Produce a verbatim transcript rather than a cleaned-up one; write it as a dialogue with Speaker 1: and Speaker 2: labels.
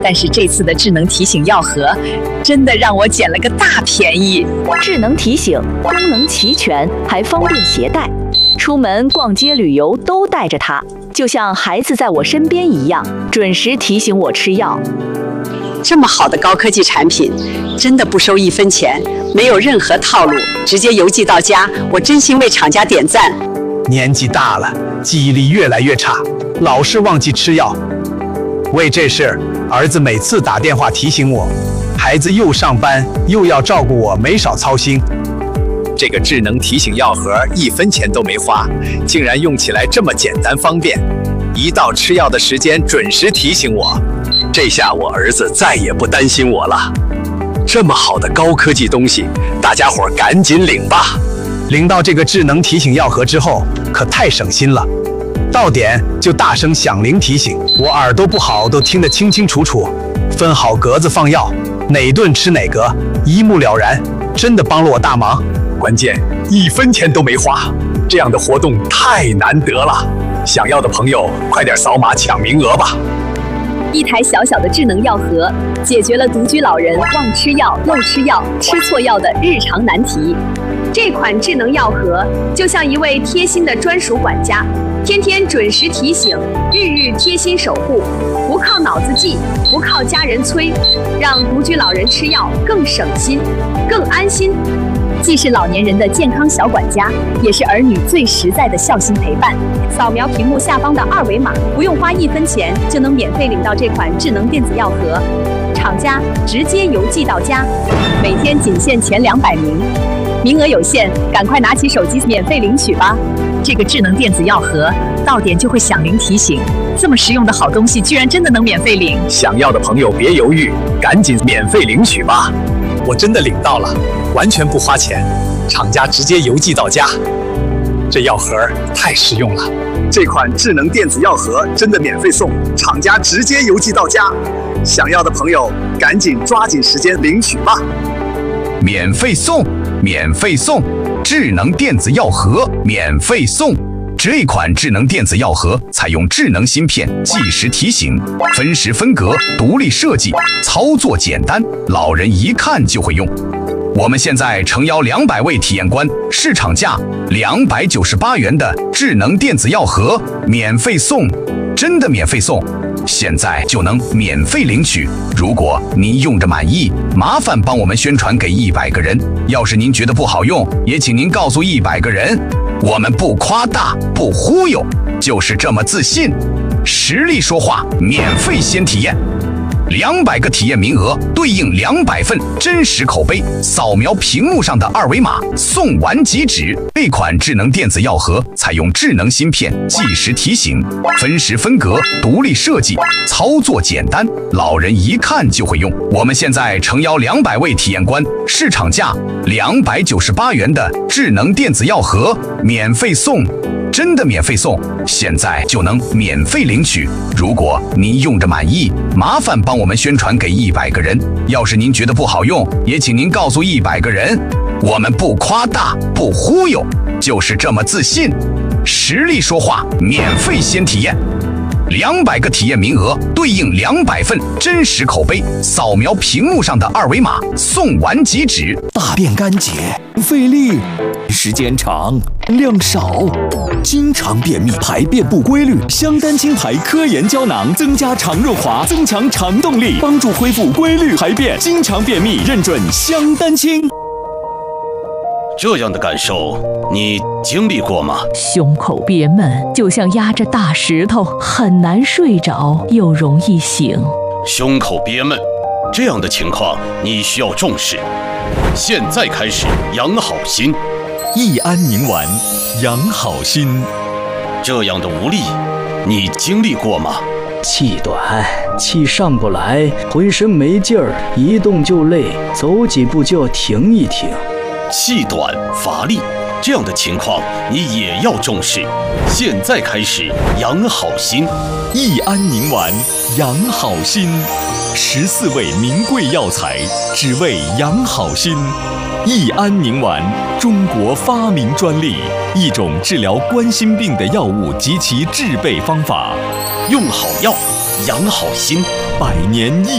Speaker 1: 但是这次的智能提醒药盒，真的让我捡了个大便宜。
Speaker 2: 智能提醒功能齐全，还方便携带，出门逛街旅游都带着它，就像孩子在我身边一样，准时提醒我吃药。
Speaker 1: 这么好的高科技产品，真的不收一分钱，没有任何套路，直接邮寄到家，我真心为厂家点赞。
Speaker 3: 年纪大了，记忆力越来越差，老是忘记吃药。为这事，儿子每次打电话提醒我，孩子又上班又要照顾我，没少操心。
Speaker 4: 这个智能提醒药盒一分钱都没花，竟然用起来这么简单方便，一到吃药的时间准时提醒我，这下我儿子再也不担心我了。这么好的高科技东西，大家伙赶紧领吧！
Speaker 3: 领到这个智能提醒药盒之后，可太省心了。到点就大声响铃提醒，我耳朵不好都听得清清楚楚，分好格子放药，哪顿吃哪格，一目了然，真的帮了我大忙。
Speaker 4: 关键一分钱都没花，这样的活动太难得了。想要的朋友快点扫码抢名额吧！
Speaker 5: 一台小小的智能药盒，解决了独居老人忘吃药、漏吃药、吃错药的日常难题。这款智能药盒就像一位贴心的专属管家，天天准时提醒，日日贴心守护，不靠脑子记，不靠家人催，让独居老人吃药更省心、更安心。既是老年人的健康小管家，也是儿女最实在的孝心陪伴。扫描屏幕下方的二维码，不用花一分钱就能免费领到这款智能电子药盒，厂家直接邮寄到家，每天仅限前两百名，名额有限，赶快拿起手机免费领取吧！
Speaker 1: 这个智能电子药盒到点就会响铃提醒，这么实用的好东西居然真的能免费领！
Speaker 4: 想要的朋友别犹豫，赶紧免费领取吧！
Speaker 3: 我真的领到了，完全不花钱，厂家直接邮寄到家。这药盒太实用了，
Speaker 4: 这款智能电子药盒真的免费送，厂家直接邮寄到家。想要的朋友赶紧抓紧时间领取吧！
Speaker 6: 免费送，免费送，智能电子药盒免费送。这款智能电子药盒采用智能芯片，计时提醒，分时分格，独立设计，操作简单，老人一看就会用。我们现在诚邀两百位体验官，市场价两百九十八元的智能电子药盒免费送，真的免费送，现在就能免费领取。如果您用着满意，麻烦帮我们宣传给一百个人。要是您觉得不好用，也请您告诉一百个人。我们不夸大，不忽悠，就是这么自信。实力说话，免费先体验。两百个体验名额对应两百份真实口碑，扫描屏幕上的二维码，送完即止。这款智能电子药盒采用智能芯片，计时提醒，分时分格，独立设计，操作简单，老人一看就会用。我们现在诚邀两百位体验官，市场价两百九十八元的智能电子药盒免费送，真的免费送，现在就能免费领取。如果您用着满意，麻烦帮我们宣传给一百个人。要是您觉得不好用，也请您告诉一百个人。我们不夸大，不忽悠，就是这么自信。实力说话，免费先体验。两百个体验名额对应两百份真实口碑，扫描屏幕上的二维码，送完即止。
Speaker 7: 大便干结，费力，时间长，量少，经常便秘，排便不规律。香丹清排科研胶囊增加肠润滑，增强肠动力，帮助恢复规律排便。经常便秘认准香丹清。
Speaker 8: 这样的感受你经历过吗？
Speaker 2: 胸口憋闷，就像压着大石头，很难睡着，又容易醒。
Speaker 8: 胸口憋闷，这样的情况你需要重视。现在开始养好心，
Speaker 7: 益安宁丸，养好心。
Speaker 8: 这样的无力，你经历过吗？
Speaker 9: 气短，气上不来，浑身没劲儿，一动就累，走几步就要停一停。
Speaker 8: 气短乏力，这样的情况你也要重视。现在开始养好心，
Speaker 7: 益安宁丸，养好心。十四味名贵药材，只为养好心。益安宁丸，中国发明专利，一种治疗冠心病的药物及其制备方法。
Speaker 8: 用好药，养好心，
Speaker 7: 百年益。